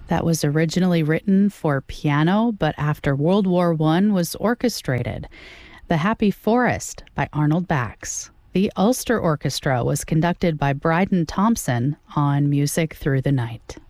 that was originally written for piano, but after World War I was orchestrated. The Happy Forest by Arnold Bax. The Ulster Orchestra was conducted by Bryden Thompson on Music Through the Night.